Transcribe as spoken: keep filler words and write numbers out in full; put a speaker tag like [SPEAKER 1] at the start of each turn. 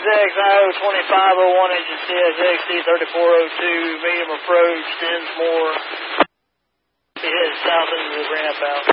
[SPEAKER 1] X I O twenty-five oh one engine C S X D thirty-four oh two, medium approach, Dinsmore. He headed south into the ramp out.